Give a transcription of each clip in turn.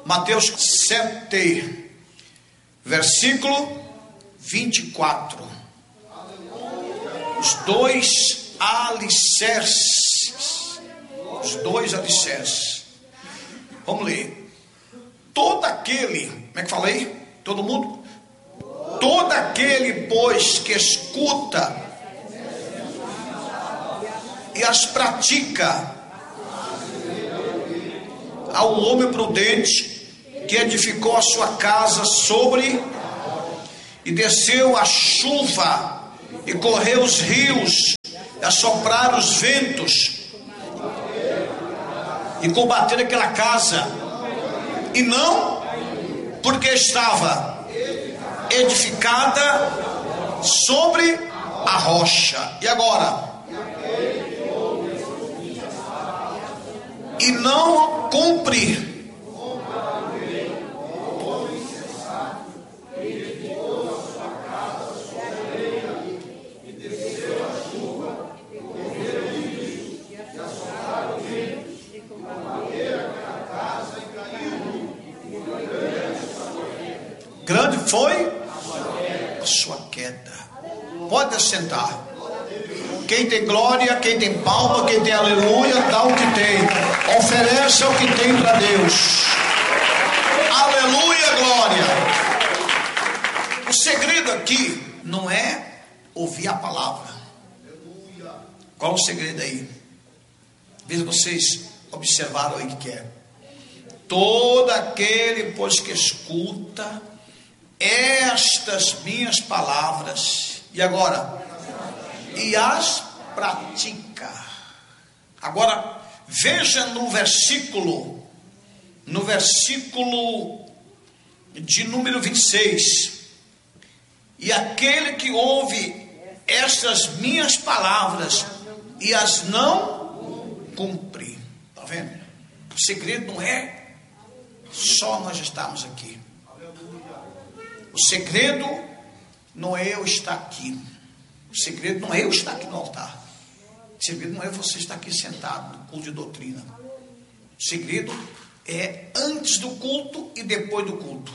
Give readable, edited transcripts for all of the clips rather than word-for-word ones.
Mateus 7, versículo 24. Os dois alicerces. Os dois alicerces. Vamos ler. Todo aquele, como é que falei? Todo mundo? Todo aquele, pois, que escuta e as pratica, ao homem prudente que edificou a sua casa sobre, e desceu a chuva, e correu os rios, e assopraram os ventos, e combateram aquela casa, e não, porque estava edificada sobre a rocha. E agora? E não cumpre. Grande foi a sua queda. Pode assentar. Quem tem glória, quem tem palma, quem tem aleluia, dá o que tem. Oferece o que tem para Deus. Aleluia, glória. O segredo aqui não é ouvir a palavra. Qual o segredo aí? Veja, vocês observaram aí que é. Todo aquele, pois, que escuta estas minhas palavras, e agora? E as pratica. Agora, veja no versículo de número 26. E aquele que ouve estas minhas palavras e as não cumpre. Está vendo? O segredo não é só nós estarmos aqui. O segredo não é eu estar aqui. O segredo não é eu estar aqui no altar. O segredo não é você estar aqui sentado no culto de doutrina. O segredo é antes do culto e depois do culto.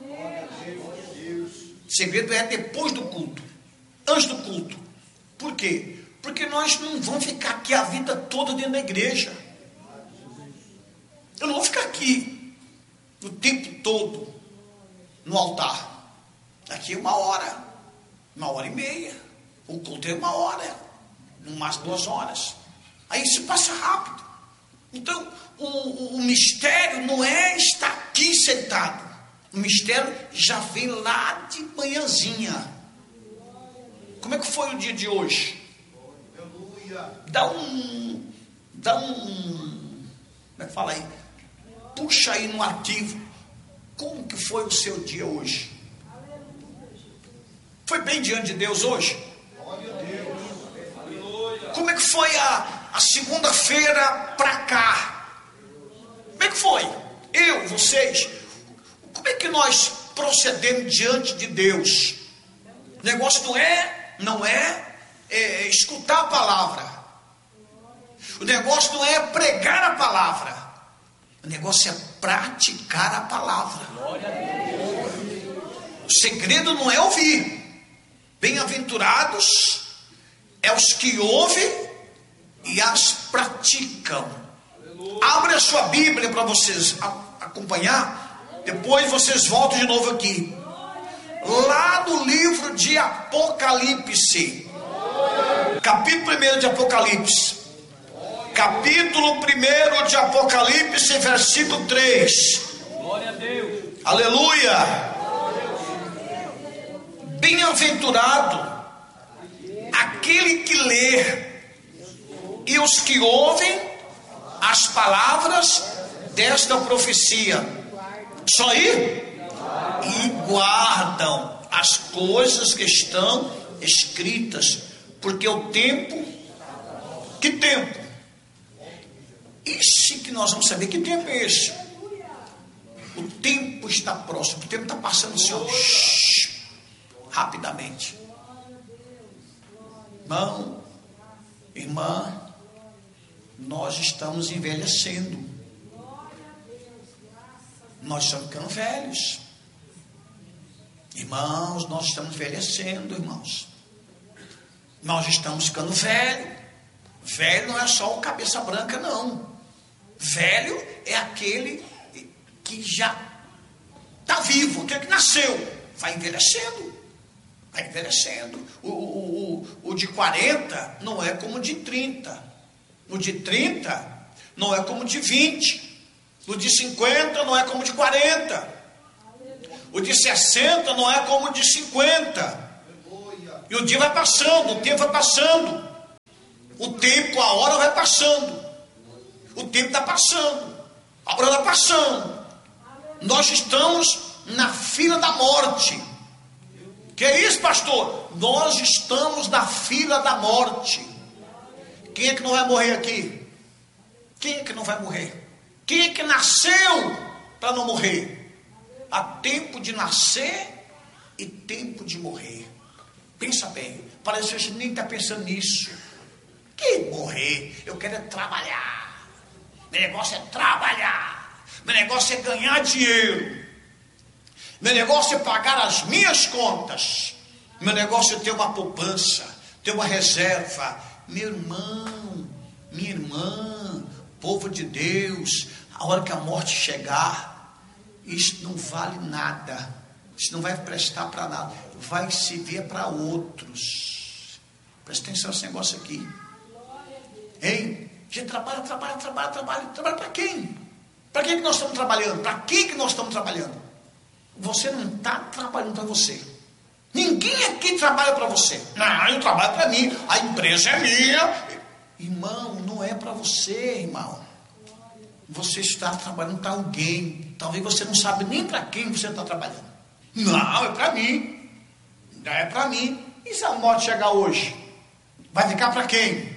O segredo é depois do culto, antes do culto. Por quê? Porque nós não vamos ficar aqui a vida toda dentro da igreja. Eu não vou ficar aqui o tempo todo no altar. Daqui 1 hora, 1h30. O culto é 1 hora, no máximo 2 horas. Aí isso passa rápido. Então, o mistério não é estar aqui sentado. O mistério já vem lá de manhãzinha. Como é que foi o dia de hoje? Dá um, como é que fala aí? Puxa aí no ativo. Como que foi o seu dia hoje? Foi bem diante de Deus hoje? Como é que foi a segunda-feira para cá? Como é que foi? Eu, vocês, como é que nós procedemos diante de Deus? O negócio não é escutar a palavra. O negócio não é pregar a palavra. O negócio é praticar a palavra. O segredo não é ouvir. Bem-aventurados é os que ouvem e as praticam. Abre a sua Bíblia para vocês acompanhar. Depois vocês voltam de novo aqui. Lá no livro de Apocalipse. Capítulo 1 de Apocalipse. Capítulo 1 de Apocalipse, versículo 3. Glória a Deus. Aleluia. Bem-aventurado aquele que lê e os que ouvem as palavras desta profecia. Só aí? E guardam as coisas que estão escritas, porque o tempo, que tempo? Esse que nós vamos saber, que tempo é esse? O tempo está próximo, o tempo está passando assim, ó, rapidamente. Irmão, irmã, nós estamos envelhecendo. Nós estamos ficando velhos. Irmãos, nós estamos envelhecendo, irmãos. Nós estamos ficando velhos. Velho não é só o cabeça branca, não. Velho é aquele que já está vivo, aquele que nasceu. Vai envelhecendo. Vai envelhecendo. O de 40 não é como o de 30. O de 30 não é como o de 20. O de 50 não é como o de 40. O de 60 não é como o de 50. E o dia vai passando, o tempo vai passando. O tempo, a hora vai passando. O tempo está passando. A hora está passando. Nós estamos na fila da morte. Que é isso, pastor? Nós estamos na fila da morte. Quem é que não vai morrer aqui? Quem é que não vai morrer? Quem é que nasceu para não morrer? Há tempo de nascer e tempo de morrer. Pensa bem. Parece que a gente nem está pensando nisso. Que morrer? Eu quero é trabalhar. Meu negócio é trabalhar. Meu negócio é ganhar dinheiro. Meu negócio é pagar as minhas contas. Meu negócio é ter uma poupança, ter uma reserva. Meu irmão, minha irmã, povo de Deus, a hora que a morte chegar, isso não vale nada. Isso não vai prestar para nada. Vai servir para outros. Presta atenção nesse negócio aqui. Hein? A gente trabalha para quem? Para quem que nós estamos trabalhando? Para quem que nós estamos trabalhando? Você não está trabalhando para você. Ninguém aqui trabalha para você. Não, eu trabalho para mim. A empresa é minha. Irmão, não é para você, irmão. Você está trabalhando para alguém. Talvez você não sabe nem para quem você está trabalhando. Não, é para mim. Não é para mim. E se a morte chegar hoje? Vai ficar para quem?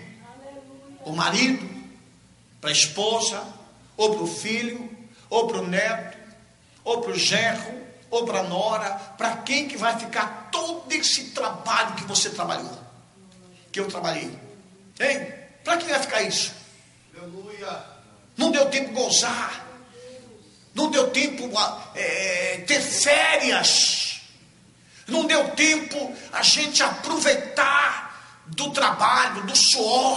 O marido? Para a esposa? Ou para o filho? Ou para o neto? Ou para o genro? Ou para a nora? Para quem que vai ficar todo esse trabalho que você trabalhou? Que eu trabalhei? Hein? Para quem vai ficar isso? Aleluia. Não deu tempo de gozar. Não deu tempo ter férias. Não deu tempo a gente aproveitar do trabalho, do suor.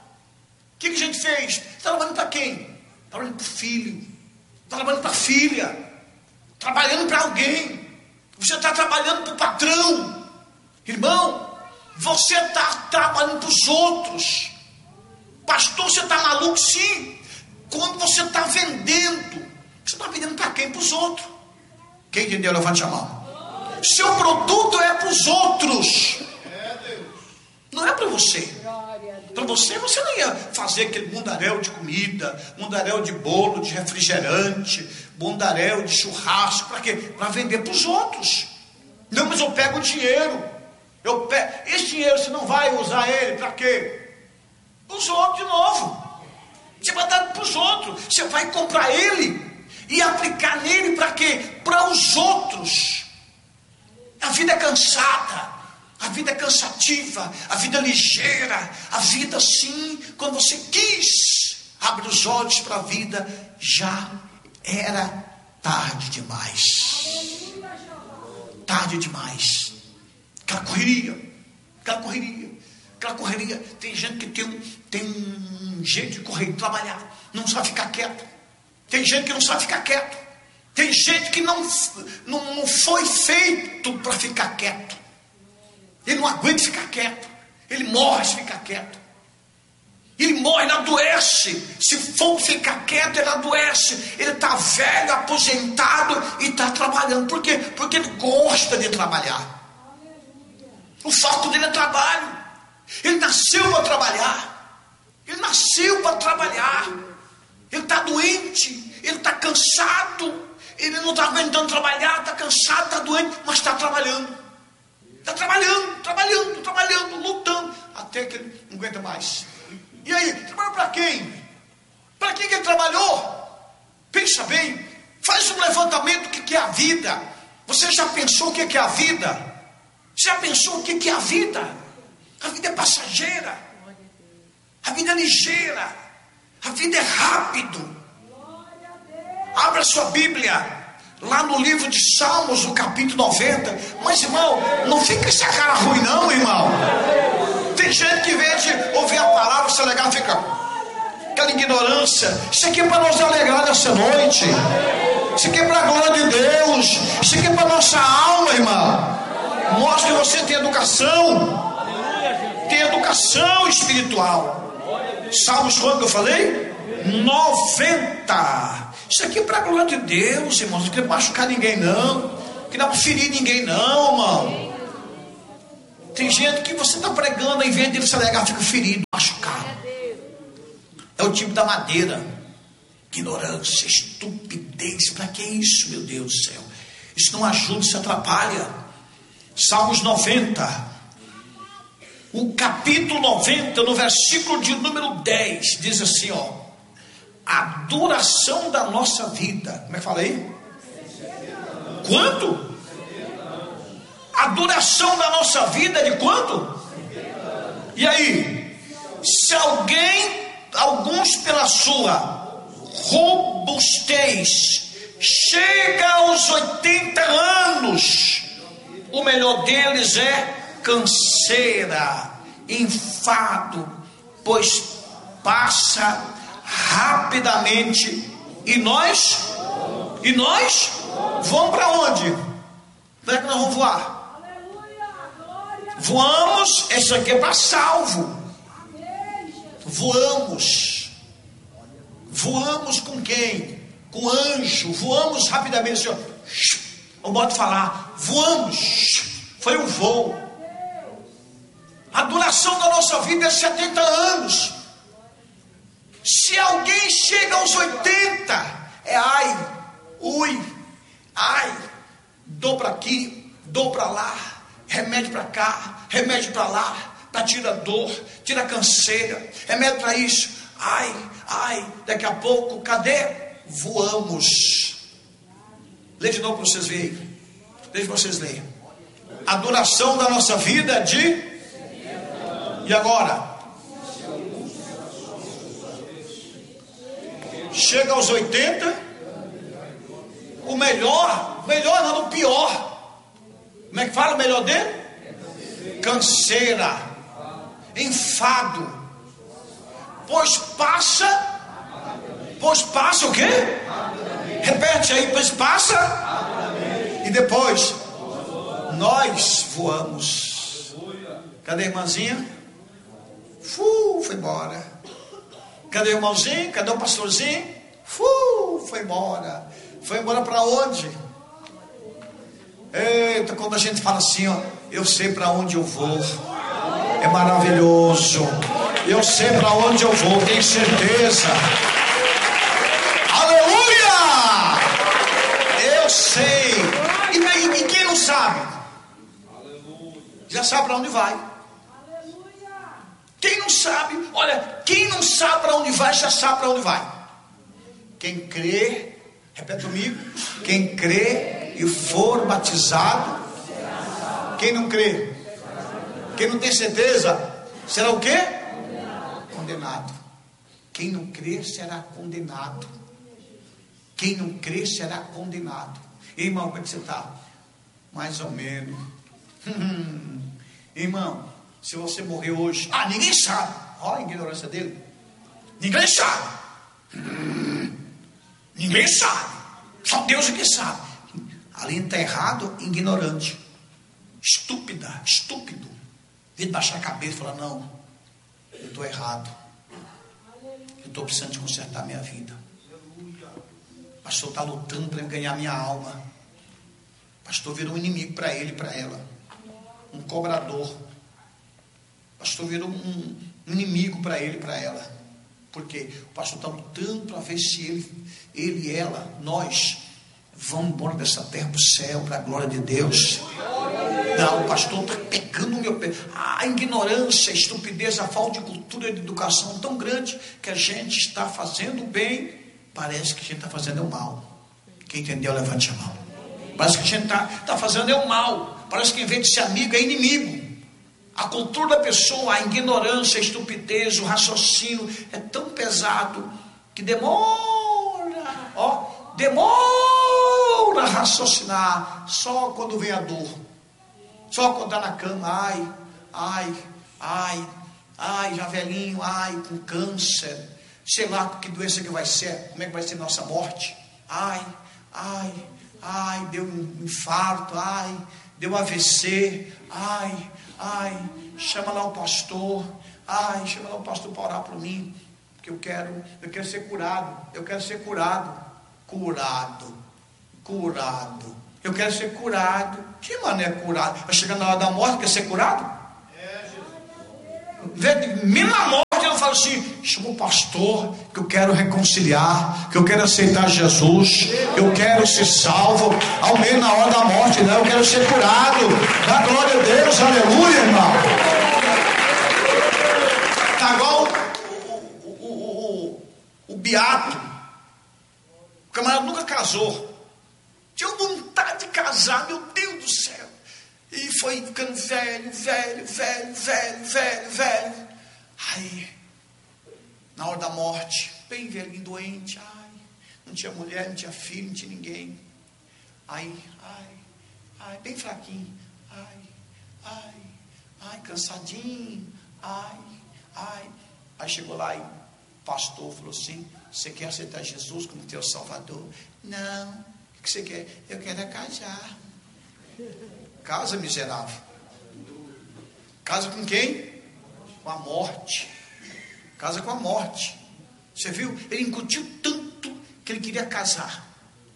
O que a gente fez? Está trabalhando para quem? Está trabalhando para o filho. Está trabalhando para a filha. Trabalhando para alguém. Você está trabalhando para o patrão. Irmão, você está trabalhando para os outros. Pastor, você está maluco? Sim. Quando você está vendendo, você está vendendo para quem? Para os outros. Quem entendeu? Levante a mão. Seu produto é para os outros. Não é para você. Para você não ia fazer aquele mundaréu de comida, mundaréu de bolo, de refrigerante, mundaréu de churrasco. Para quê? Para vender para os outros. Não, mas eu pego o dinheiro. Esse dinheiro você não vai usar ele para quê? Para os outros de novo. Você vai dar para os outros. Você vai comprar ele e aplicar nele para quê? Para os outros. A vida é cansada. A vida é cansativa, a vida é ligeira, a vida sim, quando você quis abrir os olhos para a vida, já era tarde demais. Tarde demais. Aquela correria. Tem gente que tem um jeito de correr, de trabalhar, não sabe ficar quieto. Tem gente que não sabe ficar quieto. Tem gente que não foi feito para ficar quieto. Ele não aguenta ficar quieto. Ele morre se ficar quieto. Ele morre, ele adoece. Se for ficar quieto, ele adoece. Ele está velho, aposentado e está trabalhando. Por quê? Porque ele gosta de trabalhar. O foco dele é trabalho. Ele nasceu para trabalhar. Ele nasceu para trabalhar. Ele está doente. Ele está cansado. Ele não está aguentando trabalhar. Está cansado, está doente, mas está trabalhando. Está trabalhando, lutando, até que ele não aguenta mais. E aí, trabalhou para quem? Para quem que ele trabalhou? Pensa bem, faz um levantamento do que é a vida. Você já pensou o que é a vida? Já pensou o que é a vida? A vida é passageira, a vida é ligeira, a vida é rápido. Abra sua Bíblia lá no livro de Salmos, no capítulo 90. Mas, irmão, não fica essa cara ruim não, irmão. Tem gente que, em vez de ouvir a palavra, se alegar, fica aquela ignorância. Isso aqui é para nos alegrar nessa noite. Isso aqui é para a glória de Deus. Isso aqui é para a nossa alma, irmão. Mostra que você tem educação. Tem educação espiritual. Salmos quanto que eu falei? 90. Isso aqui é para a glória de Deus, irmão. Não quer machucar ninguém não. Que não é para ferir ninguém não, irmão. Tem gente que você está pregando, em vez dele se alegar, fica ferido, machucado. É o tipo da madeira. Ignorância, estupidez. Para que isso, meu Deus do céu? Isso não ajuda, isso atrapalha. Salmos 90. O capítulo 90, no versículo de número 10, diz assim, ó. A duração da nossa vida. Como é que fala aí? Quanto? A duração da nossa vida é de quanto? E aí? Se alguns pela sua robustez, chega aos 80 anos, o melhor deles é canseira, enfado, pois passa rapidamente. E nós vamos para onde? Como é que nós vamos voar? Voamos, isso aqui é para salvo. Voamos com quem? Com anjo. Voamos rapidamente, Senhor. O modo de falar, voamos. Foi um voo. A duração da nossa vida é 70 anos. Se alguém chega aos 80, é ai, ui, ai, dou para aqui, dou para lá, remédio para cá, remédio para lá, para tirar dor, tira canseira, remédio para isso, ai, daqui a pouco, cadê? Voamos. Lê de novo para vocês verem. Deixa vocês lerem. A duração da nossa vida é de... E agora? Chega aos 80, o melhor não, o pior. Como é que fala o melhor dele? Canseira, enfado. Pois passa o quê? Repete aí, pois passa. E depois, nós voamos. Cadê a irmãzinha? Foi embora. Cadê o irmãozinho? Cadê o pastorzinho? Foi embora. Foi embora para onde? Eita, quando a gente fala assim, ó, eu sei para onde eu vou. É maravilhoso. Eu sei para onde eu vou, tenho certeza. Aleluia! Eu sei. E quem não sabe? Já sabe para onde vai. Quem não sabe, olha, quem não sabe para onde vai, já sabe para onde vai. Quem crê, repete comigo, quem crê e for batizado, quem não crê, quem não tem certeza, será o quê? Condenado. Quem não crê será condenado. Quem não crê será condenado. E, irmão, como é que você está? Mais ou menos. Irmão, se você morrer hoje, ninguém sabe. Olha a ignorância dele. Ninguém sabe. Ninguém sabe. Só Deus é que sabe. Ali está errado, ignorante. Estúpido. Vem baixar a cabeça e falar, não, eu estou errado. Eu estou precisando de consertar minha vida. O pastor está lutando para ganhar minha alma. O pastor virou um inimigo para ele e para ela. Um cobrador. O pastor virou um inimigo para ele e para ela. Porque o pastor está lutando para ver se ele e ela, nós, vamos embora dessa terra para o céu, para a glória de Deus. Não, o pastor está pecando o meu pé. A ignorância, a estupidez, a falta de cultura e de educação tão grande que a gente está fazendo o bem, parece que a gente está fazendo o mal. Quem entendeu, levante a mão. Parece que a gente está fazendo o mal. Parece que em vez de ser amigo, é inimigo. A cultura da pessoa, a ignorância, a estupidez, o raciocínio é tão pesado que demora raciocinar só quando vem a dor, só quando está na cama. Ai, já velhinho, ai, com câncer, sei lá que doença que vai ser, como é que vai ser nossa morte. Ai, deu um infarto, ai, deu AVC, ai, chama lá o pastor, chama lá o pastor para orar por mim, porque eu quero ser curado, eu quero ser curado, eu quero ser curado. Que mané curado? Vai chegar na hora da morte, quer ser curado? Mesmo na morte eu falo assim: chama o pastor, que eu quero reconciliar, que eu quero aceitar Jesus, eu quero ser salvo. Ao menos na hora da morte, né? Eu quero ser curado. Dá glória a Deus, aleluia, irmão. Tá igual o Beato. O camarada nunca casou, tinha vontade de casar, meu Deus do céu. E foi ficando velho. Aí, na hora da morte, bem velhinho, doente, não tinha mulher, não tinha filho, não tinha ninguém. Aí, bem fraquinho, cansadinho, Aí chegou lá e o pastor falou assim: você quer aceitar Jesus como teu Salvador? Não. O que você quer? Eu quero é casar. Casa, miserável. Casa com quem? Com a morte. Casa com a morte. Você viu? Ele incutiu tanto que ele queria casar.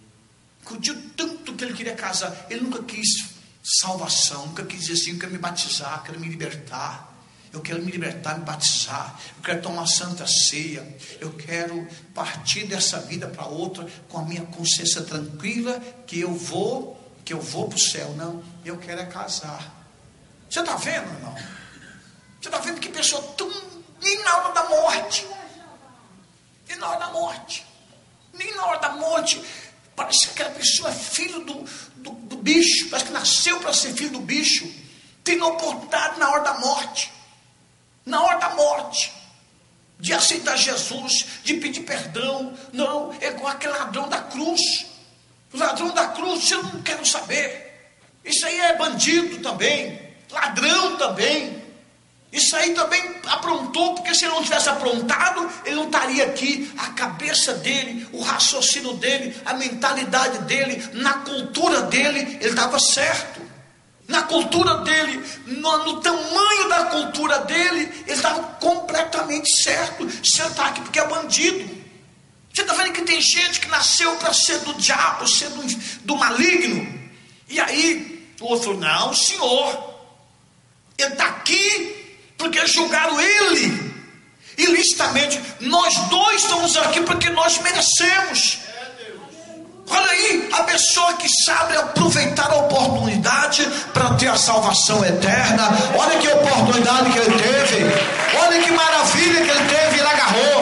Ele nunca quis salvação, nunca quis dizer assim: eu quero me batizar, quero me libertar. Eu quero me libertar, me batizar. Eu quero tomar santa ceia. Eu quero partir dessa vida para outra com a minha consciência tranquila que eu vou para o céu. Não, eu quero é casar. Você está vendo, irmão? Você está vendo que pessoa tão... Nem na hora da morte. Nem na hora da morte. Parece que aquela pessoa é filho do bicho. Parece que nasceu para ser filho do bicho. Tem oportunidade na hora da morte. Na hora da morte. De aceitar Jesus. De pedir perdão. Não, é igual aquele ladrão da cruz. O ladrão da cruz, eu não quero saber. Isso aí é bandido também. Ladrão também. Isso aí também aprontou, porque se ele não tivesse aprontado, ele não estaria aqui. A cabeça dele, o raciocínio dele, a mentalidade dele, na cultura dele, ele estava certo. Na cultura dele, no tamanho da cultura dele, ele estava completamente certo. Você está aqui porque é bandido. Você está vendo que tem gente que nasceu para ser do diabo, ser do maligno. E aí, o outro falou: não, senhor, ele está aqui porque julgaram ele ilicitamente. Nós dois estamos aqui porque nós merecemos. Olha aí, a pessoa que sabe aproveitar a oportunidade para ter a salvação eterna. Olha que oportunidade que ele teve. Olha que maravilha que ele teve, ele agarrou.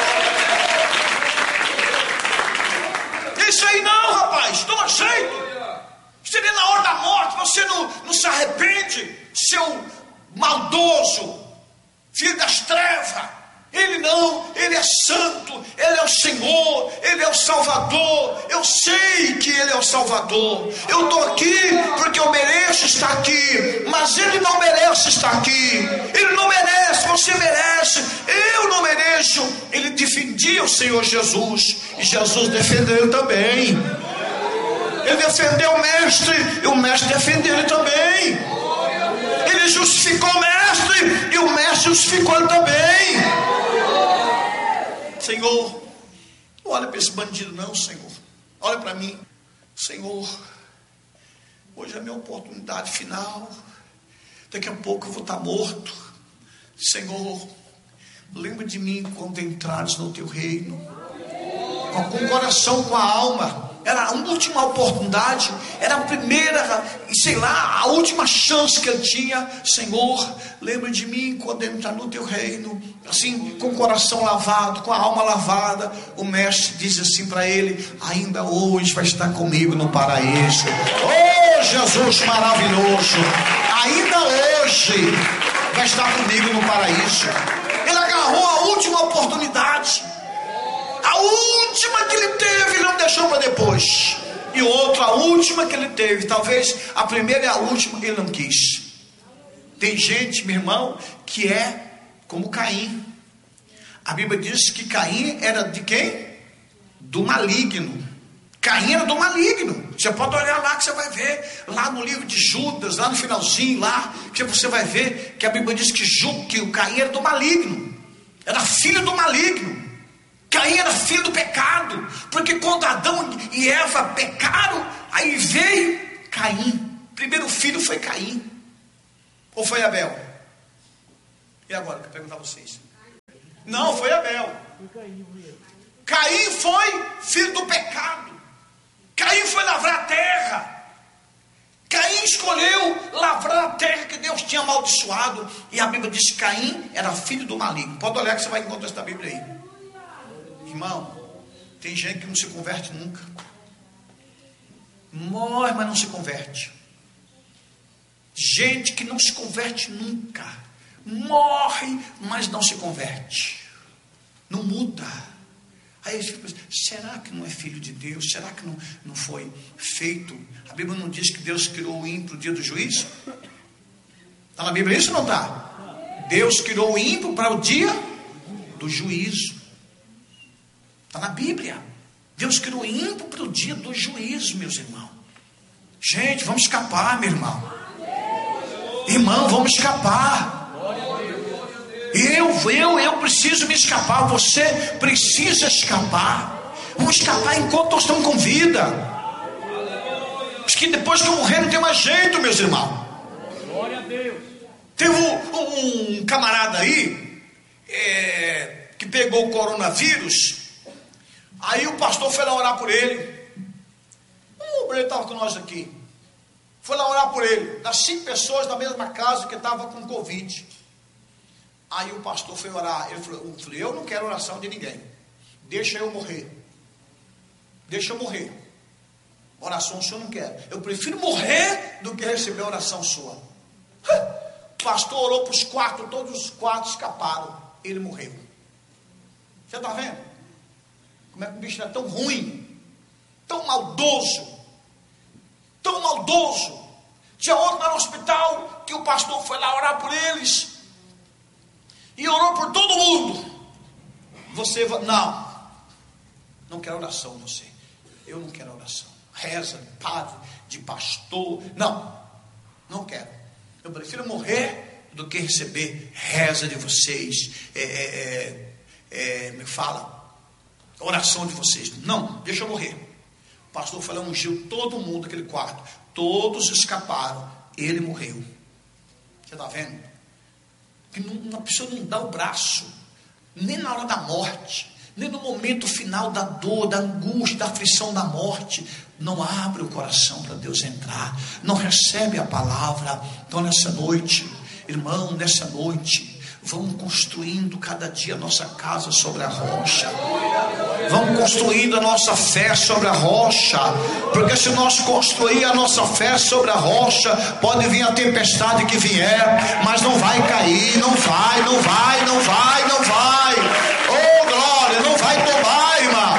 Isso aí não, rapaz, toma jeito. Seria na hora da morte, você não se arrepende, seu maldoso, filho das trevas. Ele não, ele é santo, ele é o Senhor, ele é o Salvador. Eu sei que ele é o Salvador. Eu estou aqui porque eu mereço estar aqui, mas ele não merece estar aqui. Ele não merece, você merece, eu não mereço. Ele defendia o Senhor Jesus, e Jesus defendeu ele também. Ele defendeu o mestre, e o mestre defendeu ele também. Ele justificou o mestre, e o mestre justificou ele também. Senhor, não olha para esse bandido não, Senhor. Olha para mim. Senhor, hoje é a minha oportunidade final. Daqui a pouco eu vou estar morto. Senhor, lembra de mim quando entrares no teu reino. Com o coração, com a alma. Era a última oportunidade, era a primeira, sei lá, a última chance que ele tinha. Senhor, lembra de mim quando ele entrar no teu reino. Assim, com o coração lavado, com a alma lavada. O mestre diz assim para ele: ainda hoje vai estar comigo no paraíso. Oh, Jesus maravilhoso, ainda hoje vai estar comigo no paraíso. Ele agarrou a última oportunidade. A última que ele teve, ele não deixou para depois. E outra, a última que ele teve, talvez a primeira e a última, ele não quis. Tem gente, meu irmão, que é como Caim. A Bíblia diz que Caim era de quem? Do maligno. Caim era do maligno. Você pode olhar lá que você vai ver, lá no livro de Judas, lá no finalzinho, lá, que você vai ver que a Bíblia diz que o Caim era do maligno. Era filho do maligno. Caim era filho do pecado, porque quando Adão e Eva pecaram, aí veio Caim. Primeiro filho foi Caim. Ou foi Abel? E agora, eu quero perguntar a vocês. Não, foi Abel. Caim foi filho do pecado. Caim foi lavrar a terra. Caim escolheu lavrar a terra que Deus tinha amaldiçoado. E a Bíblia diz que Caim era filho do maligno. Pode olhar que você vai encontrar essa Bíblia aí. Irmão, tem gente que não se converte nunca. Morre, mas não se converte. Gente que não se converte nunca. Morre, mas não se converte. Não muda. Aí a gente pensa, será que não é filho de Deus? Será que não foi feito? A Bíblia não diz que Deus criou o ímpio no dia do juízo? Está na Bíblia isso ou não está? Deus criou o ímpio para o dia do juízo. Está na Bíblia. Deus criou o ímpio para o dia do juízo, meus irmãos. Gente, vamos escapar, meu irmão. Irmão, vamos escapar. Eu preciso me escapar. Você precisa escapar. Vamos escapar enquanto nós estamos com vida. Porque depois que eu morrer não tem mais jeito, meus irmãos. Glória a Deus. Teve um camarada aí que pegou o coronavírus. Aí o pastor foi lá orar por ele. Ele estava com nós aqui. Foi lá orar por ele. Das 5 pessoas da mesma casa que estavam com Covid. Aí o pastor foi orar. Ele falou, eu não quero oração de ninguém. Deixa eu morrer. Deixa eu morrer. Oração o senhor não quer. Eu prefiro morrer do que receber oração sua. O pastor orou para os 4. Todos os 4 escaparam. Ele morreu. Você está vendo? Como é que o bicho é tão ruim, tão maldoso, tão maldoso. Tinha outro lá no hospital que o pastor foi lá orar por eles e orou por todo mundo. Você vai, não quero oração você. Eu não quero oração. Reza de padre, de pastor, não quero. Eu prefiro morrer do que receber reza de vocês. Me fala. Oração de vocês. Não, deixa eu morrer. O pastor foi lá, ungiu todo mundo naquele quarto. Todos escaparam. Ele morreu. Você está vendo? Que uma pessoa não dá o braço, nem na hora da morte, nem no momento final da dor, da angústia, da aflição da morte. Não abre o coração para Deus entrar. Não recebe a palavra. Então nessa noite, irmão, nessa noite, vamos construindo cada dia a nossa casa sobre a rocha. Vamos construindo a nossa fé sobre a rocha. Porque se nós construir a nossa fé sobre a rocha, pode vir a tempestade que vier, mas não vai cair, não vai. Oh glória, não vai tomar, irmão.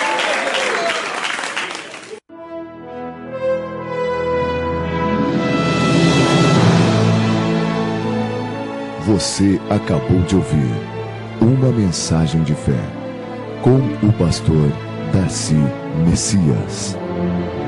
Você acabou de ouvir uma mensagem de fé com o pastor Darcy Messias.